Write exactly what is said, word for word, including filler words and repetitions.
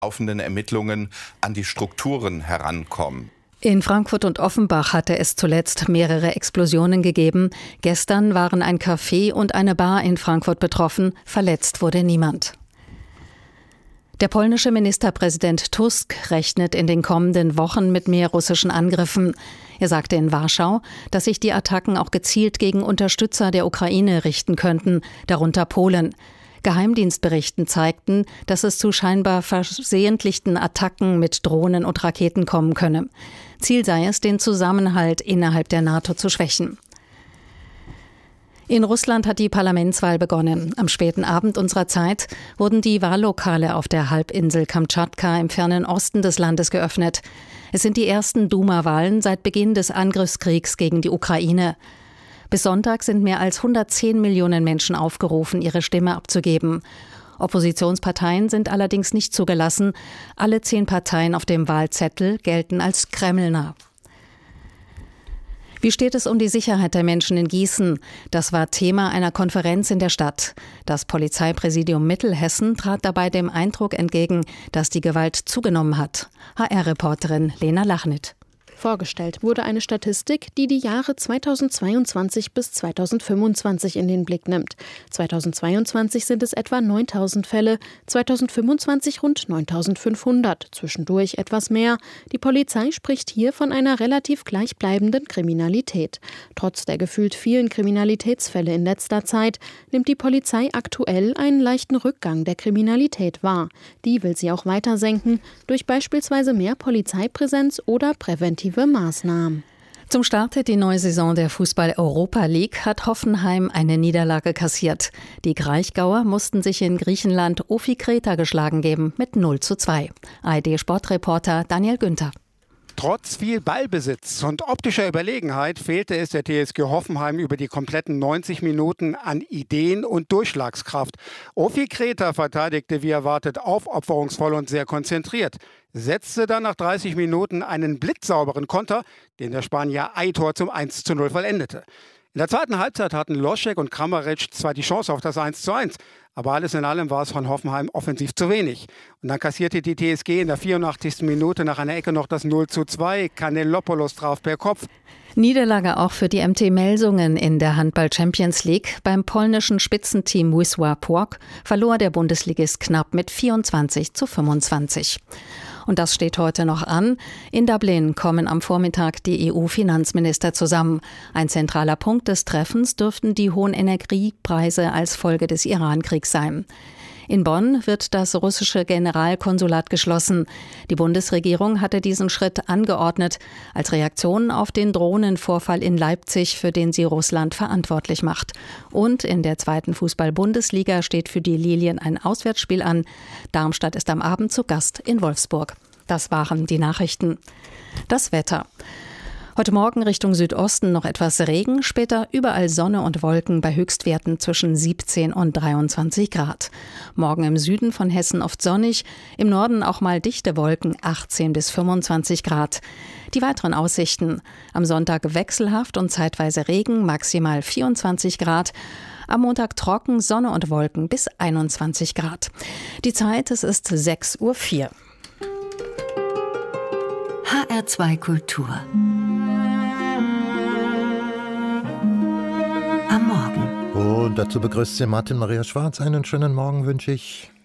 laufenden Ermittlungen an die Strukturen herankommen. In Frankfurt und Offenbach hatte es zuletzt mehrere Explosionen gegeben. Gestern waren ein Café und eine Bar in Frankfurt betroffen. Verletzt wurde niemand. Der polnische Ministerpräsident Tusk rechnet in den kommenden Wochen mit mehr russischen Angriffen. Er sagte in Warschau, dass sich die Attacken auch gezielt gegen Unterstützer der Ukraine richten könnten, darunter Polen. Geheimdienstberichten zeigten, dass es zu scheinbar versehentlichten Attacken mit Drohnen und Raketen kommen könne. Ziel sei es, den Zusammenhalt innerhalb der NATO zu schwächen. In Russland hat die Parlamentswahl begonnen. Am späten Abend unserer Zeit wurden die Wahllokale auf der Halbinsel Kamtschatka im fernen Osten des Landes geöffnet. Es sind die ersten Duma-Wahlen seit Beginn des Angriffskriegs gegen die Ukraine. Bis Sonntag sind mehr als hundertzehn Millionen Menschen aufgerufen, ihre Stimme abzugeben. Oppositionsparteien sind allerdings nicht zugelassen. Alle zehn Parteien auf dem Wahlzettel gelten als kremlnah. Wie steht es um die Sicherheit der Menschen in Gießen? Das war Thema einer Konferenz in der Stadt. Das Polizeipräsidium Mittelhessen trat dabei dem Eindruck entgegen, dass die Gewalt zugenommen hat. H R-Reporterin Lena Lachnit. Vorgestellt wurde eine Statistik, die die Jahre zweitausendzweiundzwanzig bis zweitausendfünfundzwanzig in den Blick nimmt. zweitausendzweiundzwanzig sind es etwa neuntausend Fälle, zweitausendfünfundzwanzig rund neuntausendfünfhundert, zwischendurch etwas mehr. Die Polizei spricht hier von einer relativ gleichbleibenden Kriminalität. Trotz der gefühlt vielen Kriminalitätsfälle in letzter Zeit nimmt die Polizei aktuell einen leichten Rückgang der Kriminalität wahr. Die will sie auch weiter senken, durch beispielsweise mehr Polizeipräsenz oder präventive Maßnahmen. Zum Start die neue Saison der Fußball-Europa League hat Hoffenheim eine Niederlage kassiert. Die Kraichgauer mussten sich in Griechenland Ofi Kreta geschlagen geben mit null zu zwei. A R D-Sportreporter Daniel Günther. Trotz viel Ballbesitz und optischer Überlegenheit fehlte es der T S G Hoffenheim über die kompletten neunzig Minuten an Ideen und Durchschlagskraft. Ofi Kreta verteidigte wie erwartet aufopferungsvoll und sehr konzentriert, setzte dann nach dreißig Minuten einen blitzsauberen Konter, den der Spanier Aitor zum eins zu null vollendete. In der zweiten Halbzeit hatten Loschek und Kramaric zwar die Chance auf das eins zu eins, aber alles in allem war es von Hoffenheim offensiv zu wenig. Und dann kassierte die T S G in der vierundachtzigsten Minute nach einer Ecke noch das null zu zwei. Kanelopoulos traf per Kopf. Niederlage auch für die M T Melsungen in der Handball-Champions League. Beim polnischen Spitzenteam Wisła Płock verlor der Bundesligist knapp mit vierundzwanzig zu fünfundzwanzig. Und das steht heute noch an. In Dublin kommen am Vormittag die E U-Finanzminister zusammen. Ein zentraler Punkt des Treffens dürften die hohen Energiepreise als Folge des Iran-Kriegs sein. In Bonn wird das russische Generalkonsulat geschlossen. Die Bundesregierung hatte diesen Schritt angeordnet, als Reaktion auf den Drohnenvorfall in Leipzig, für den sie Russland verantwortlich macht. Und in der zweiten Fußball-Bundesliga steht für die Lilien ein Auswärtsspiel an. Darmstadt ist am Abend zu Gast in Wolfsburg. Das waren die Nachrichten. Das Wetter. Heute Morgen Richtung Südosten noch etwas Regen, später überall Sonne und Wolken bei Höchstwerten zwischen siebzehn und dreiundzwanzig Grad. Morgen im Süden von Hessen oft sonnig, im Norden auch mal dichte Wolken, achtzehn bis fünfundzwanzig Grad. Die weiteren Aussichten: am Sonntag wechselhaft und zeitweise Regen, maximal vierundzwanzig Grad. Am Montag trocken, Sonne und Wolken bis einundzwanzig Grad. Die Zeit, es ist sechs Uhr vier. H R zwei Kultur. Am Morgen. Und dazu begrüßt Sie Martin Maria Schwarz. Einen schönen Morgen wünsche ich.